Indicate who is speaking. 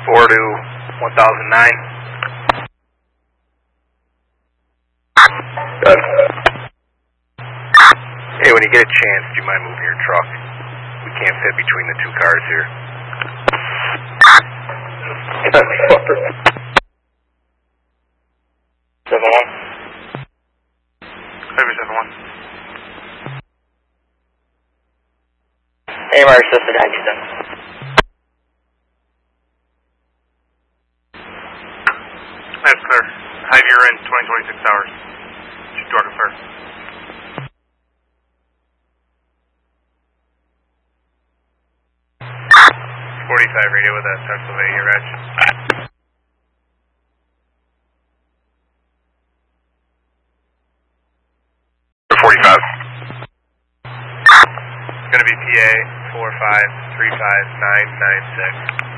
Speaker 1: 4 to 1009. Good. Hey, when you get a chance, do you mind moving your truck? We can't fit between the two cars here. 7-1.
Speaker 2: Over 7-1.
Speaker 3: AMR assisted Atkinson.
Speaker 2: That's clear. Have your in 20-26 hours. Should do clear. 45 radio with a Pennsylvania Reg.
Speaker 1: 45.
Speaker 2: It's going to be PA 4535996.